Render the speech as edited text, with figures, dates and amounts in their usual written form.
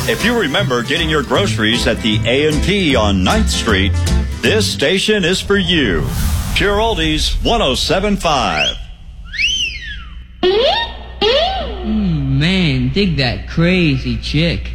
If you remember getting your groceries at the A&P on 9th Street, this station is for you. Pure Oldies 107.5. Man, dig that crazy chick.